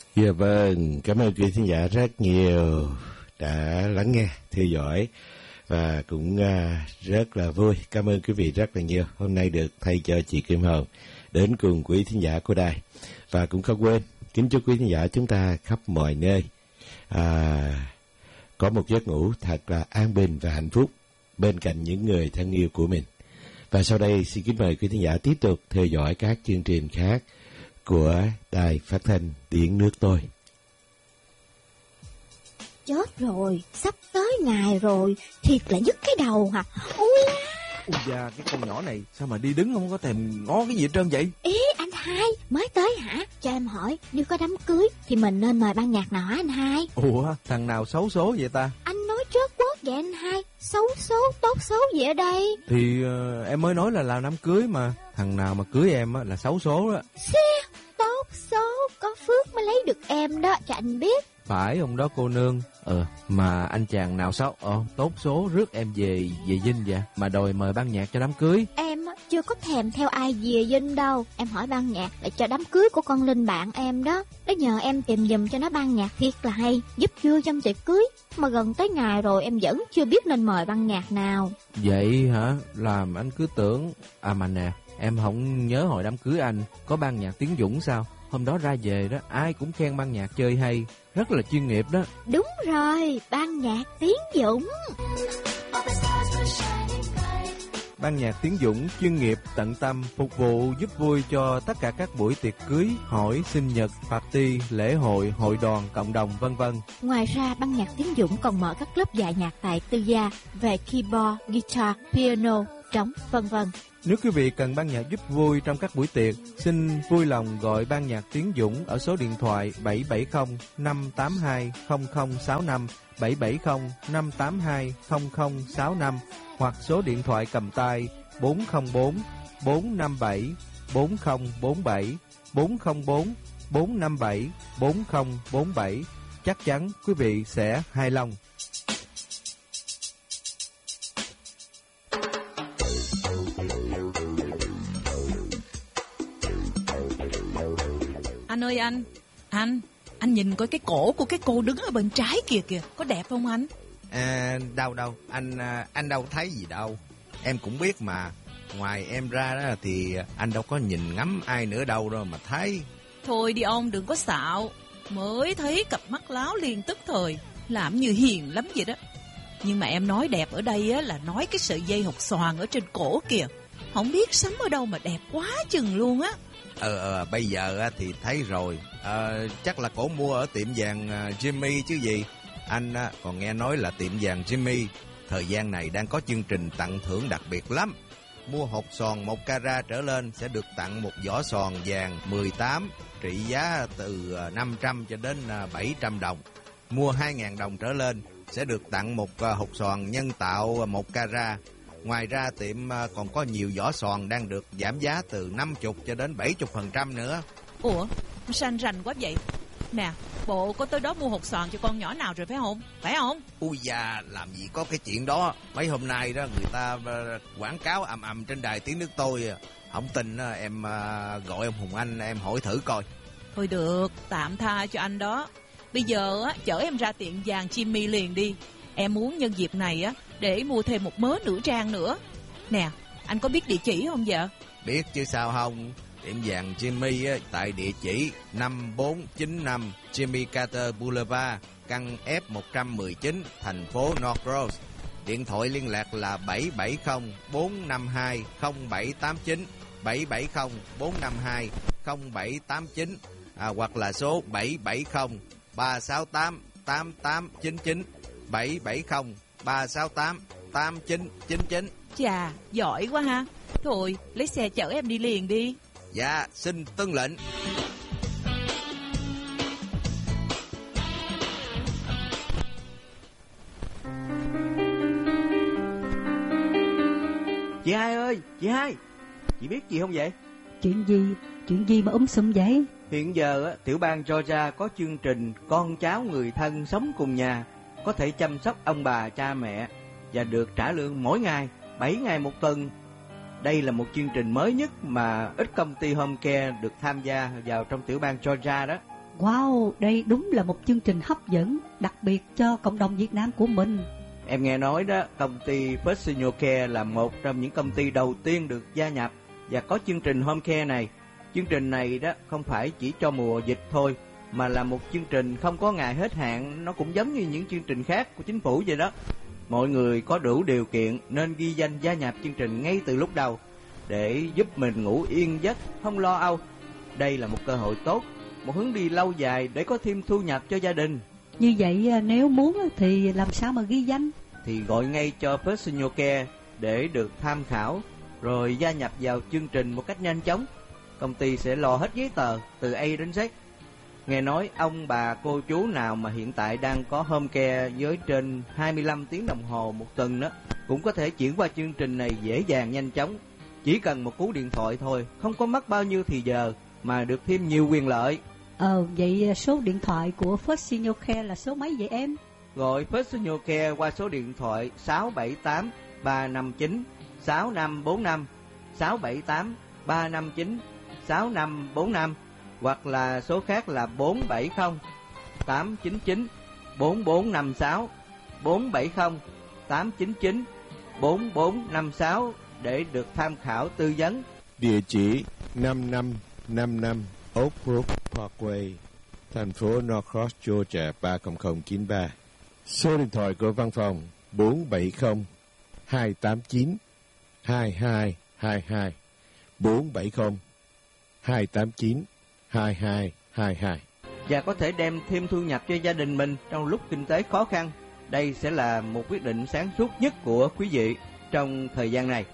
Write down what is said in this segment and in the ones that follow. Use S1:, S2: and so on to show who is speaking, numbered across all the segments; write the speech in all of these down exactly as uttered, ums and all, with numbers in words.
S1: Dạ vâng, cảm ơn quý thính giả rất nhiều đã lắng nghe, theo dõi và cũng uh, rất là vui. Cảm ơn quý vị rất là nhiều. Hôm nay được thay cho chị Kim Hồng đến cùng quý thính giả của đài. Và cũng không quên kính chúc quý thính giả chúng ta khắp mọi nơi à, có một giấc ngủ thật là an bình và hạnh phúc bên cạnh những người thân yêu của mình. Và sau đây xin kính mời quý thính giả tiếp tục theo dõi các chương trình khác của Đài Phát thanh Tiếng Nước Tôi.
S2: Chết rồi, sắp tới ngày rồi, thiệt là nhức cái đầu hả? Ôi la!
S3: Ôi da, cái con nhỏ này sao mà đi đứng không có thèm ngó cái gì hết trơn vậy?
S2: Ý, anh hai, mới tới hả? Cho em hỏi, nếu có đám cưới thì mình nên mời ban nhạc nào hả anh hai?
S3: Ủa, thằng nào xấu số vậy ta?
S2: Anh nói trớt quớt vậy anh hai, xấu số, tốt số gì ở đây?
S3: Thì uh, em mới nói là làm đám cưới mà. Thằng nào mà cưới em á là xấu số đó.
S2: Xê, tốt số, có phước mới lấy được em đó, cho anh biết.
S3: Phải ông đó cô nương. Ờ, mà anh chàng nào xấu, ờ, tốt số rước em về về dinh vậy mà đòi mời ban nhạc cho đám cưới.
S2: Em chưa có thèm theo ai về dinh đâu. Em hỏi ban nhạc để cho đám cưới của con Linh bạn em đó. Nó nhờ em tìm giùm cho nó ban nhạc thiệt là hay, giúp vui trong tiệc cưới. Mà gần tới ngày rồi em vẫn chưa biết nên mời ban nhạc nào.
S3: Vậy hả? Làm anh cứ tưởng. À mà nè, em không nhớ hồi đám cưới anh có ban nhạc Tiến Dũng sao? Hôm đó ra về đó, ai cũng khen ban nhạc chơi hay, rất là chuyên nghiệp đó.
S2: Đúng rồi, ban nhạc Tiến Dũng.
S3: Ban nhạc Tiến Dũng chuyên nghiệp, tận tâm, phục vụ giúp vui cho tất cả các buổi tiệc cưới, hỏi, sinh nhật, party, lễ hội, hội đoàn, cộng đồng, vân vân.
S2: Ngoài ra, ban nhạc Tiến Dũng còn mở các lớp dạy nhạc tại tư gia về keyboard, guitar, piano, trống, vân vân.
S3: Nếu quý vị cần ban nhạc giúp vui trong các buổi tiệc, xin vui lòng gọi ban nhạc Tiến Dũng ở số điện thoại bảy bảy không năm tám hai không không sáu năm, bảy bảy không năm tám hai không không sáu năm hoặc số điện thoại cầm tay bốn không bốn bốn năm bảy bốn không bốn bảy, bốn không bốn bốn năm bảy bốn không bốn bảy. Chắc chắn quý vị sẽ hài lòng.
S4: Anh ơi anh, anh, anh nhìn coi cái cổ của cái cô đứng ở bên trái kìa kìa, có đẹp không anh?
S5: À, đâu đâu, anh anh đâu thấy gì đâu. Em cũng biết mà, ngoài em ra đó thì anh đâu có nhìn ngắm ai nữa đâu đâu mà thấy.
S4: Thôi đi ông, đừng có xạo. Mới thấy cặp mắt láo liền tức thời, làm như hiền lắm vậy đó. Nhưng mà em nói đẹp ở đây á là nói cái sợi dây hột xoàn ở trên cổ kìa. Không biết sắm ở đâu mà đẹp quá chừng luôn á.
S5: Ờ, ờ, bây giờ thì thấy rồi. Ờ, chắc là cổ mua ở tiệm vàng Jimmy chứ gì. Anh còn nghe nói là tiệm vàng Jimmy thời gian này đang có chương trình tặng thưởng đặc biệt lắm. Mua hột xoàn một carat trở lên sẽ được tặng một vỏ xoàn vàng mười tám trị giá từ năm trăm cho đến bảy trăm đồng. Mua hai nghìn đồng trở lên sẽ được tặng một hột xoàn nhân tạo một carat. Ngoài ra tiệm còn có nhiều vỏ xoàn đang được giảm giá từ năm mươi cho đến bảy mươi phần trăm nữa.
S4: Ủa, sao anh rành quá vậy? Nè, bộ có tới đó mua hột xoàn cho con nhỏ nào rồi phải không? Phải không?
S5: Ui da, làm gì có cái chuyện đó. Mấy hôm nay đó người ta quảng cáo ầm ầm trên đài Tiếng Nước Tôi. Không tin em gọi ông Hùng Anh em hỏi thử coi.
S4: Thôi được, tạm tha cho anh đó. Bây giờ á, chở em ra tiệm vàng Jimmy liền đi. Em muốn nhân dịp này á để mua thêm một mớ nữ trang nữa. Nè, anh có biết địa chỉ không vậy?
S5: Biết chứ sao không. Tiệm vàng Jimmy á, tại địa chỉ năm bốn chín năm Jimmy Carter Boulevard, căn F một một chín, thành phố North Rose. Điện thoại liên lạc là bảy bảy không bốn năm hai không bảy tám chín, bảy bảy không bốn năm hai không bảy tám chín, à, hoặc là số bảy bảy không ba sáu tám tám tám chín chín, bảy bảy không ba sáu tám tám chín chín chín.
S4: Chà, giỏi quá ha. Thôi, lấy xe chở em đi liền đi.
S5: Dạ, xin tuân lệnh.
S3: Chị hai ơi, chị hai, chị biết gì không vậy?
S6: Chuyện gì? Chuyện gì mà sum vậy?
S3: Hiện giờ tiểu bang Georgia có chương trình con cháu người thân sống cùng nhà có thể chăm sóc ông bà cha mẹ và được trả lương mỗi ngày, bảy ngày một tuần. Đây là một chương trình mới nhất mà ít công ty home care được tham gia vào trong tiểu bang Georgia đó.
S6: Wow, đây đúng là một chương trình hấp dẫn, đặc biệt cho cộng đồng Việt Nam của mình.
S7: Em nghe nói đó, công ty First Senior Care là một trong những công ty đầu tiên được gia nhập và có chương trình Home Care này. Chương trình này đó không phải chỉ cho mùa dịch thôi, mà là một chương trình không có ngày hết hạn, nó cũng giống như những chương trình khác của chính phủ vậy đó. Mọi người có đủ điều kiện nên ghi danh gia nhập chương trình ngay từ lúc đầu để giúp mình ngủ yên giấc, không lo âu. Đây là một cơ hội tốt, một hướng đi lâu dài để có thêm thu nhập cho gia đình.
S6: Như vậy nếu muốn thì làm sao mà ghi danh?
S7: Thì gọi ngay cho First Senior Care để được tham khảo, rồi gia nhập vào chương trình một cách nhanh chóng. Công ty sẽ lo hết giấy tờ từ A đến Z. Nghe nói ông bà cô chú nào mà hiện tại đang có home care với trên hai mươi lăm tiếng đồng hồ một tuần đó, cũng có thể chuyển qua chương trình này dễ dàng nhanh chóng. Chỉ cần một cú điện thoại thôi, không có mất bao nhiêu thì giờ mà được thêm nhiều quyền lợi.
S6: Ờ, vậy số điện thoại của First Senior Care là số mấy vậy em?
S7: Gọi First Senior Care qua số điện thoại sáu bảy tám ba năm chín sáu năm bốn năm, sáu bảy tám ba năm chín sáu năm bốn năm, hoặc là số khác là bốn bảy không tám chín chín bốn bốn năm sáu, bốn bảy không tám chín chín bốn bốn năm sáu để được tham khảo tư vấn.
S1: Địa chỉ năm năm năm năm Oak Brook Parkway, thành phố Norcross, Georgia ba không không chín ba. Số điện thoại của văn phòng bốn bảy không hai tám chín hai hai hai hai, bốn bảy không hai tám chín hai hai hai hai.
S7: Và có thể đem thêm thu nhập cho gia đình mình trong lúc kinh tế khó khăn. Đây sẽ là một quyết định sáng suốt nhất của quý vị trong thời gian này.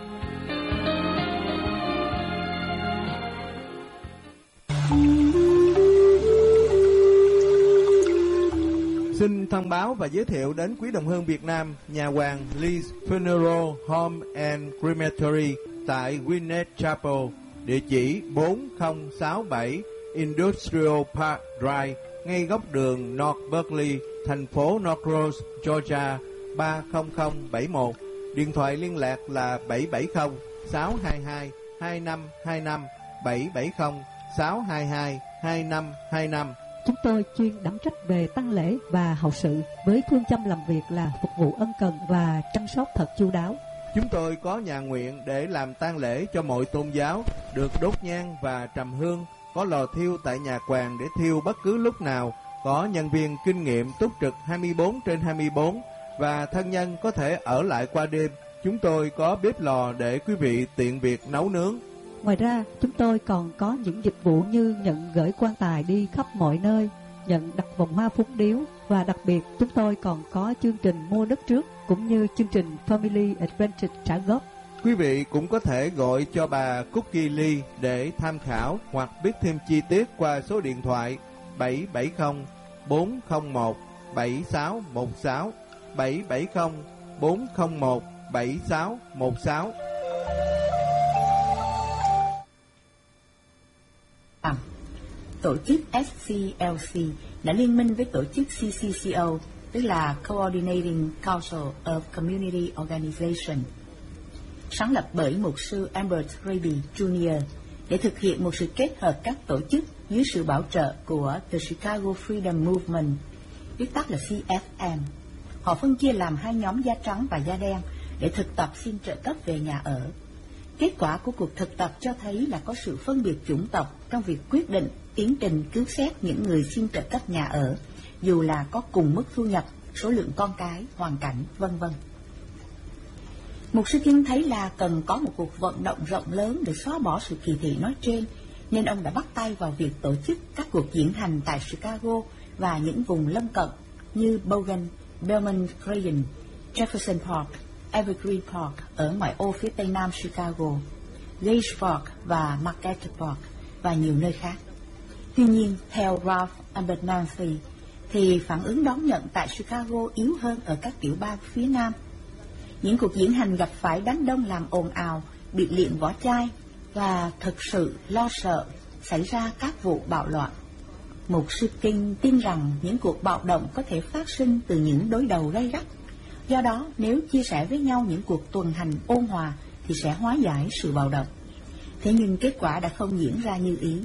S3: Xin thông báo và giới thiệu đến quý đồng hương Việt Nam nhà hoàng Lee's Funeral Home and Crematory tại Gwinnett Chapel, địa chỉ bốn không sáu bảy Industrial Park Drive, ngay góc đường North Berkeley, thành phố Norcross, Georgia ba không không bảy một. Điện thoại liên lạc là bảy bảy không sáu hai hai hai năm hai năm, bảy bảy không sáu hai hai hai năm hai năm.
S6: Chúng tôi chuyên đảm trách về tang lễ và hậu sự, với phương châm làm việc là phục vụ ân cần và chăm sóc thật chu đáo.
S3: Chúng tôi có nhà nguyện để làm tang lễ cho mọi tôn giáo, được đốt nhang và trầm hương, có lò thiêu tại nhà quàng để thiêu bất cứ lúc nào, có nhân viên kinh nghiệm túc trực hai mươi bốn trên hai mươi bốn và thân nhân có thể ở lại qua đêm. Chúng tôi có bếp lò để quý vị tiện việc nấu nướng.
S6: Ngoài ra, chúng tôi còn có những dịch vụ như nhận gửi quan tài đi khắp mọi nơi, nhận đặt vòng hoa phúng điếu, và đặc biệt chúng tôi còn có chương trình mua đất trước cũng như chương trình Family Advantage trả góp.
S3: Quý vị cũng có thể gọi cho bà Cookie Lee để tham khảo hoặc biết thêm chi tiết qua số điện thoại bảy bảy không bốn không một bảy sáu một sáu, bảy bảy không bốn không một bảy sáu một sáu.
S8: À, tổ chức ét xê lờ xê đã liên minh với tổ chức xê xê xê o, tức là Coordinating Council of Community Organization, sáng lập bởi mục sư Albert Raby Junior để thực hiện một sự kết hợp các tổ chức dưới sự bảo trợ của The Chicago Freedom Movement, viết tắt là xê ép em. Họ phân chia làm hai nhóm da trắng và da đen để thực tập xin trợ cấp về nhà ở. Kết quả của cuộc thực tập cho thấy là có sự phân biệt chủng tộc trong việc quyết định tiến trình cứu xét những người xin trợ cấp nhà ở, dù là có cùng mức thu nhập, số lượng con cái, hoàn cảnh, vân vân. Mục sư Kim thấy là cần có một cuộc vận động rộng lớn để xóa bỏ sự kỳ thị nói trên, nên ông đã bắt tay vào việc tổ chức các cuộc diễn hành tại Chicago và những vùng lân cận như Bogan, Belmont Crayon, Jefferson Park, Evergreen Park ở ngoại ô phía tây nam Chicago, Gage Park và Market Park và nhiều nơi khác. Tuy nhiên, theo Ralph Abernathy, thì phản ứng đón nhận tại Chicago yếu hơn ở các tiểu bang phía nam. Những cuộc diễn hành gặp phải đám đông làm ồn ào, bị liệng vỏ chai và thực sự lo sợ xảy ra các vụ bạo loạn. Mục sư King tin rằng những cuộc bạo động có thể phát sinh từ những đối đầu gay gắt. Do đó, nếu chia sẻ với nhau những cuộc tuần hành ôn hòa thì sẽ hóa giải sự bạo động. Thế nhưng kết quả đã không diễn ra như ý.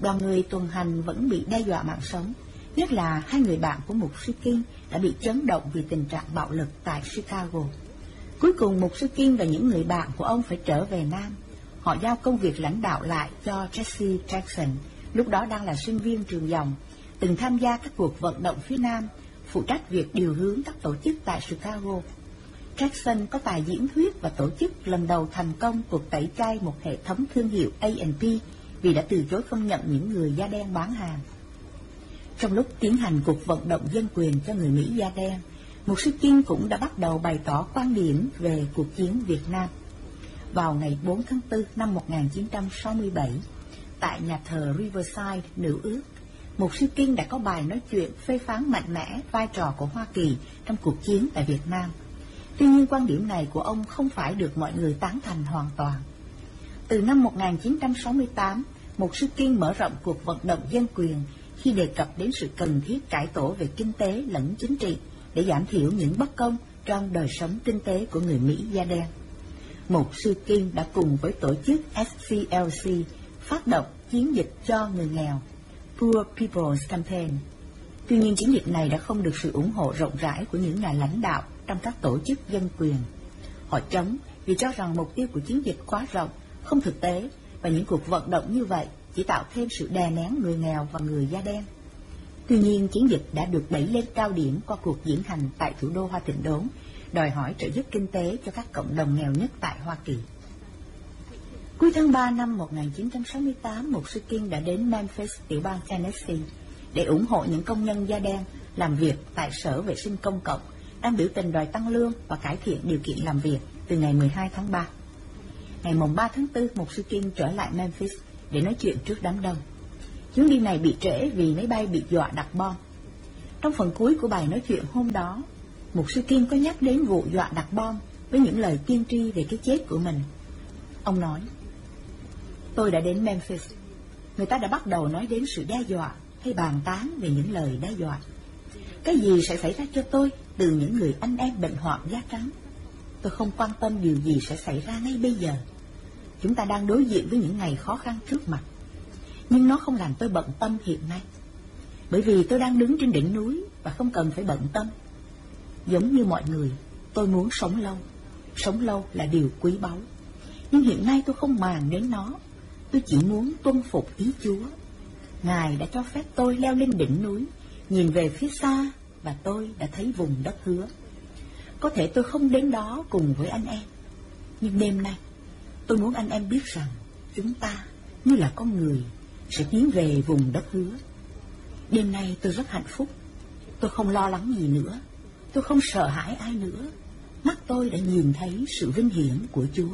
S8: đoàn người tuần hành vẫn bị đe dọa mạng sống, nhất là hai người bạn của mục sư King đã bị chấn động vì tình trạng bạo lực tại Chicago. Cuối cùng mục sư King và những người bạn của ông phải trở về Nam. Họ giao công việc lãnh đạo lại cho Jesse Jackson, lúc đó đang là sinh viên trường dòng, từng tham gia các cuộc vận động phía Nam, phụ trách việc điều hướng các tổ chức tại Chicago. Jackson có tài diễn thuyết và tổ chức lần đầu thành công cuộc tẩy chay một hệ thống thương hiệu A and P vì đã từ chối công nhận những người da đen bán hàng. Trong lúc tiến hành cuộc vận động dân quyền cho người Mỹ da đen, mục sư King cũng đã bắt đầu bày tỏ quan điểm về cuộc chiến Việt Nam. Vào ngày bốn tháng tư năm một nghìn chín trăm sáu mươi bảy, tại nhà thờ Riverside, Nữ Ước, mục sư King đã có bài nói chuyện phê phán mạnh mẽ vai trò của Hoa Kỳ trong cuộc chiến tại Việt Nam. Tuy nhiên quan điểm này của ông không phải được mọi người tán thành hoàn toàn. Từ năm một nghìn chín trăm sáu mươi tám, mục sư King mở rộng cuộc vận động dân quyền khi đề cập đến sự cần thiết cải tổ về kinh tế lẫn chính trị để giảm thiểu những bất công trong đời sống kinh tế của người Mỹ da đen. Mục sư King đã cùng với tổ chức S C L C phát động chiến dịch cho người nghèo, Poor People's Campaign. Tuy nhiên chiến dịch này đã không được sự ủng hộ rộng rãi của những nhà lãnh đạo trong các tổ chức dân quyền. Họ chống vì cho rằng mục tiêu của chiến dịch quá rộng, không thực tế, và những cuộc vận động như vậy chỉ tạo thêm sự đè nén người nghèo và người da đen. Tuy nhiên chiến dịch đã được đẩy lên cao điểm qua cuộc diễn hành tại thủ đô Hoa Tịnh Đốn, đòi hỏi trợ giúp kinh tế cho các cộng đồng nghèo nhất tại Hoa Kỳ. Cuối tháng ba năm một nghìn chín trăm sáu mươi tám, mục sư King đã đến Memphis, tiểu bang Tennessee, để ủng hộ những công nhân da đen làm việc tại Sở Vệ sinh Công cộng, đang biểu tình đòi tăng lương và cải thiện điều kiện làm việc từ ngày mười hai tháng ba. Ngày mùng ba tháng tư, mục sư King trở lại Memphis để nói chuyện trước đám đông. Chuyến đi này bị trễ vì máy bay bị dọa đặt bom. Trong phần cuối của bài nói chuyện hôm đó, mục sư King có nhắc đến vụ dọa đặt bom với những lời tiên tri về cái chết của mình. Ông nói: "Tôi đã đến Memphis. Người ta đã bắt đầu nói đến sự đe dọa hay bàn tán về những lời đe dọa. Cái gì sẽ xảy ra cho tôi từ những người anh em bệnh hoạn da trắng? Tôi không quan tâm điều gì sẽ xảy ra ngay bây giờ. Chúng ta đang đối diện với những ngày khó khăn trước mặt. Nhưng nó không làm tôi bận tâm hiện nay. Bởi vì tôi đang đứng trên đỉnh núi và không cần phải bận tâm. Giống như mọi người, tôi muốn sống lâu. Sống lâu là điều quý báu. Nhưng hiện nay tôi không màng đến nó. Tôi chỉ muốn tuân phục ý Chúa. Ngài đã cho phép tôi leo lên đỉnh núi, nhìn về phía xa, và tôi đã thấy vùng đất hứa. Có thể tôi không đến đó cùng với anh em, nhưng đêm nay tôi muốn anh em biết rằng chúng ta như là con người sẽ tiến về vùng đất hứa. Đêm nay tôi rất hạnh phúc. Tôi không lo lắng gì nữa. Tôi không sợ hãi ai nữa. Mắt tôi đã nhìn thấy sự vinh hiển của Chúa."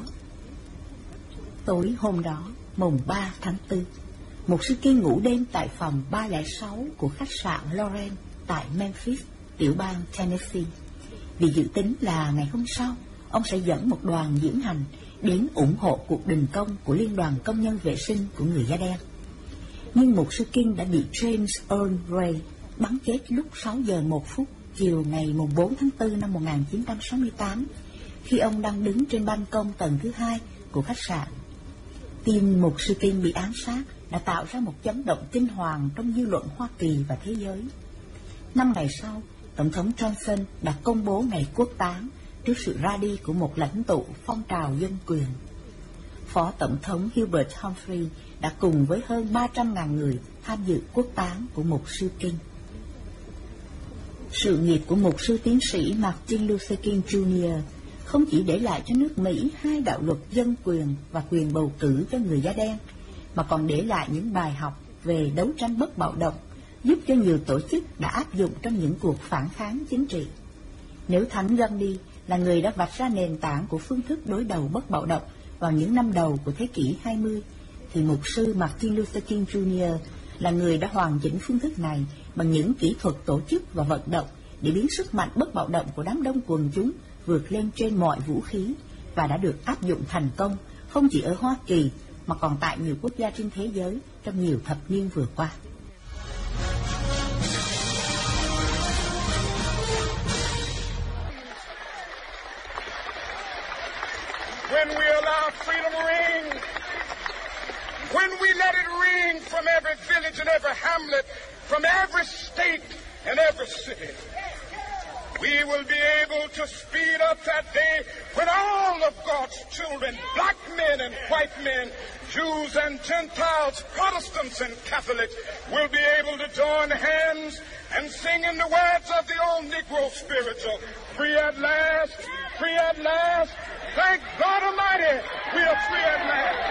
S8: Tối hôm đó, mùng ba tháng tư, mục sư King ngủ đêm tại phòng ba không sáu của khách sạn Loren tại Memphis, tiểu bang Tennessee, vì dự tính là ngày hôm sau ông sẽ dẫn một đoàn diễn hành đến ủng hộ cuộc đình công của Liên đoàn Công nhân Vệ sinh của người da đen. Nhưng mục sư King đã bị James Earl Ray bắn chết lúc sáu giờ một phút chiều ngày mùng bốn tháng tư năm một nghìn chín trăm sáu mươi tám, khi ông đang đứng trên ban công tầng thứ hai của khách sạn. Tin mục sư King bị ám sát đã tạo ra một chấn động kinh hoàng trong dư luận Hoa Kỳ và thế giới. Năm ngày sau, Tổng thống Johnson đã công bố ngày quốc táng trước sự ra đi của một lãnh tụ phong trào dân quyền. Phó Tổng thống Hubert Humphrey đã cùng với hơn ba trăm nghìn người tham dự quốc táng của mục sư King. Sự nghiệp của mục sư tiến sĩ Martin Luther King Junior không chỉ để lại cho nước Mỹ hai đạo luật dân quyền và quyền bầu cử cho người da đen, mà còn để lại những bài học về đấu tranh bất bạo động, giúp cho nhiều tổ chức đã áp dụng trong những cuộc phản kháng chính trị. Nếu Thánh Gandhi là người đã vạch ra nền tảng của phương thức đối đầu bất bạo động vào những năm đầu của thế kỷ hai mươi, thì mục sư Martin Luther King Junior là người đã hoàn chỉnh phương thức này bằng những kỹ thuật tổ chức và vận động để biến sức mạnh bất bạo động của đám đông quần chúng vượt lên trên mọi vũ khí, và đã được áp dụng thành công không chỉ ở Hoa Kỳ mà còn tại nhiều quốc gia trên thế giới trong nhiều thập niên vừa qua.
S9: When we allow freedom to ring, when we let it ring from every village and every hamlet, from every state and every city, we will be able to speed up that day when all of God's children, black men and white men, Jews and Gentiles, Protestants and Catholics, will be able to join hands and sing in the words of the old Negro spiritual, free at last, free at last. Thank God Almighty, we are free at last.